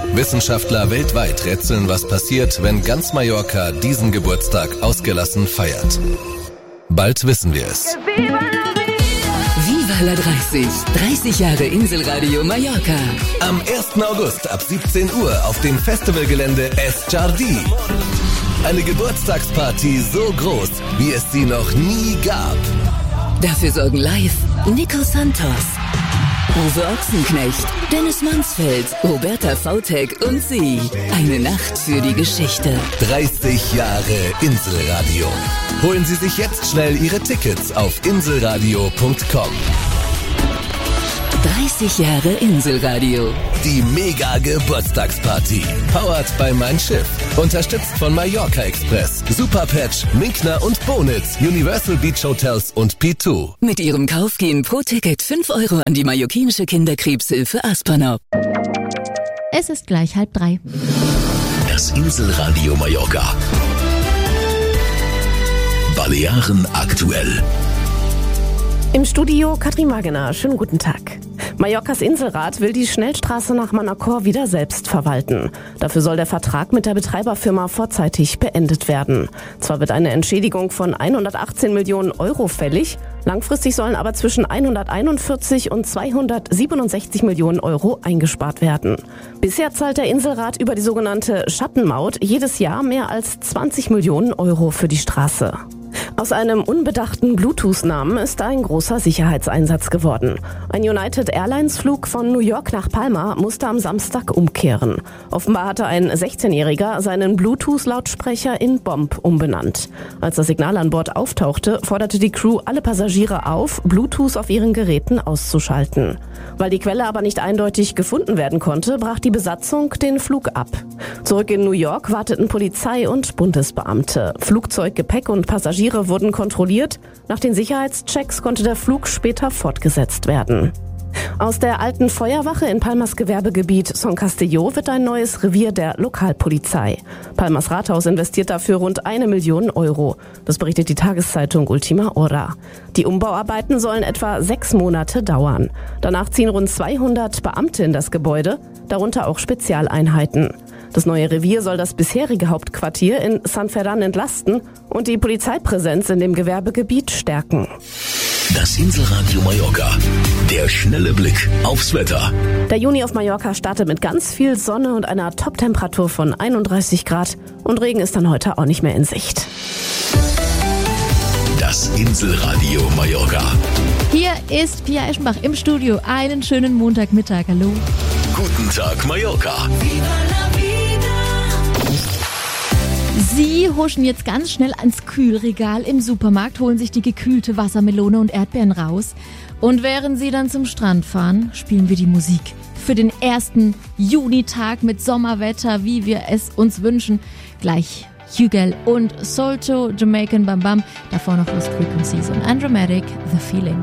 Wissenschaftler weltweit rätseln, was passiert, wenn ganz Mallorca diesen Geburtstag ausgelassen feiert. Bald wissen wir es. Viva la 30. 30 Jahre Inselradio Mallorca. Am 1. August ab 17 Uhr auf dem Festivalgelände Es Jardí. Eine Geburtstagsparty so groß, wie es sie noch nie gab. Dafür sorgen live Nico Santos, Uwe Ochsenknecht, Dennis Mansfeld, Roberta Vautek und sie. Eine Nacht für die Geschichte. 30 Jahre Inselradio. Holen Sie sich jetzt schnell Ihre Tickets auf inselradio.com. 30 Jahre Inselradio. Die Mega-Geburtstagsparty. Powered by Mein Schiff. Unterstützt von Mallorca Express, Superpatch, Minkner und Bonitz, Universal Beach Hotels und P2. Mit ihrem Kauf gehen pro Ticket 5 Euro an die mallorquinische Kinderkrebshilfe Aspanop. Es ist gleich 2:30. Das Inselradio Mallorca. Balearen aktuell. Im Studio Katrin Wagener. Schönen guten Tag. Mallorcas Inselrat will die Schnellstraße nach Manacor wieder selbst verwalten. Dafür soll der Vertrag mit der Betreiberfirma vorzeitig beendet werden. Zwar wird eine Entschädigung von 118 Millionen Euro fällig, langfristig sollen aber zwischen 141 und 267 Millionen Euro eingespart werden. Bisher zahlt der Inselrat über die sogenannte Schattenmaut jedes Jahr mehr als 20 Millionen Euro für die Straße. Aus einem unbedachten Bluetooth-Namen ist ein großer Sicherheitseinsatz geworden. Ein United Airlines-Flug von New York nach Palma musste am Samstag umkehren. Offenbar hatte ein 16-Jähriger seinen Bluetooth-Lautsprecher in Bomb umbenannt. Als das Signal an Bord auftauchte, forderte die Crew alle Passagiere auf, Bluetooth auf ihren Geräten auszuschalten. Weil die Quelle aber nicht eindeutig gefunden werden konnte, brach die Besatzung den Flug ab. Zurück in New York warteten Polizei und Bundesbeamte. Flugzeug, Gepäck und Passagiere wurden kontrolliert. Nach den Sicherheitschecks konnte der Flug später fortgesetzt werden. Aus der alten Feuerwache in Palmas Gewerbegebiet Son Castelló wird ein neues Revier der Lokalpolizei. Palmas Rathaus investiert dafür rund 1 Million Euro. Das berichtet die Tageszeitung Ultima Hora. Die Umbauarbeiten sollen etwa 6 Monate dauern. Danach ziehen rund 200 Beamte in das Gebäude, darunter auch Spezialeinheiten. Das neue Revier soll das bisherige Hauptquartier in San Ferran entlasten und die Polizeipräsenz in dem Gewerbegebiet stärken. Das Inselradio Mallorca. Der schnelle Blick aufs Wetter. Der Juni auf Mallorca startet mit ganz viel Sonne und einer Top-Temperatur von 31 Grad. Und Regen ist dann heute auch nicht mehr in Sicht. Das Inselradio Mallorca. Hier ist Pia Eschenbach im Studio. Einen schönen Montagmittag. Hallo. Guten Tag, Mallorca. Sie huschen jetzt ganz schnell ans Kühlregal im Supermarkt, holen sich die gekühlte Wassermelone und Erdbeeren raus. Und während Sie dann zum Strand fahren, spielen wir die Musik für den 1. Junitag mit Sommerwetter, wie wir es uns wünschen. Gleich Hugel und Solto, Jamaican Bam Bam. Davor noch Lost Frequencies und Andromatic, The Feeling.